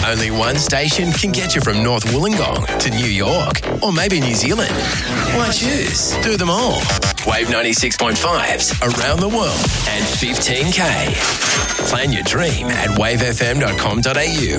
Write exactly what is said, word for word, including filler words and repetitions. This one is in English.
Only one station can get you from North Wollongong to New York, or maybe New Zealand. Why choose? Do them all. Wave ninety-six point five's around the world and fifteen K. Plan your dream at wave f m dot com dot a u.